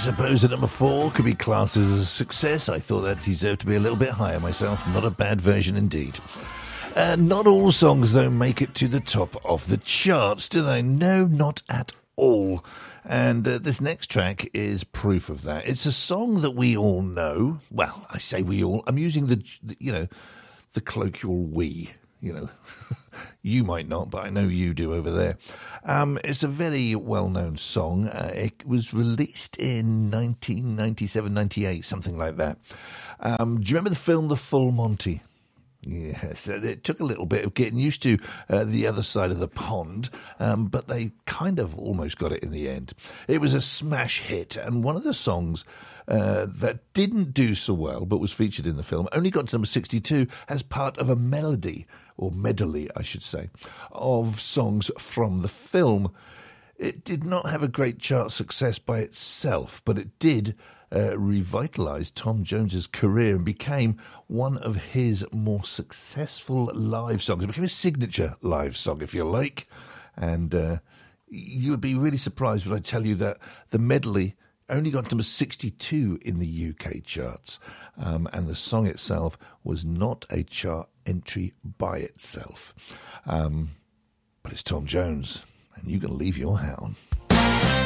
suppose at number 4 could be classed as a success. I thought that deserved to be a little bit higher myself. Not a bad version indeed. Not all songs, though, make it to the top of the charts, do they? No, not at all. And this next track is proof of that. It's a song that we all know. Well, I say we all. I'm using the colloquial we. You might not, but I know you do over there. It's a very well-known song. It was released in 1997, 98, something like that. Do you remember the film The Full Monty? Yes, it took a little bit of getting used to the other side of the pond, but they kind of almost got it in the end. It was a smash hit, and one of the songs that didn't do so well, but was featured in the film, only got to number 62 as part of a melody, or medley, I should say, of songs from the film. It did not have a great chart success by itself, but it did revitalise Tom Jones's career and became one of his more successful live songs. It became a signature live song, if you like. And you would be really surprised when I tell you that the medley only got to number 62 in the UK charts. And the song itself was not a chart entry by itself. But it's Tom Jones, and you can leave your hat on.